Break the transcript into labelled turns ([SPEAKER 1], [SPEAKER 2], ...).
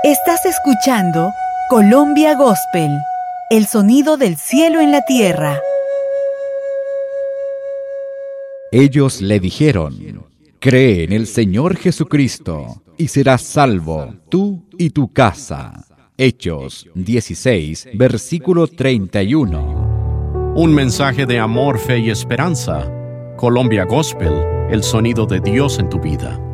[SPEAKER 1] Estás escuchando Colombia Gospel, el sonido del cielo en la tierra.
[SPEAKER 2] Ellos le dijeron: cree en el Señor Jesucristo y serás salvo, tú y tu casa. Hechos 16, versículo 31.
[SPEAKER 3] Un mensaje de amor, fe y esperanza. Colombia Gospel, el sonido de Dios en tu vida.